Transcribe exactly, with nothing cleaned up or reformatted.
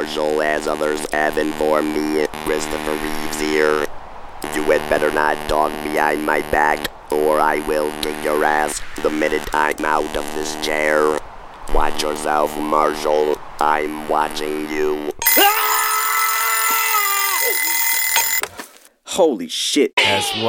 Marshall, as others have informed me. Christopher Reeves here. You had better not talk behind my back, or I will kick your ass the minute I'm out of this chair. Watch yourself, Marshall. I'm watching you. Holy shit. That's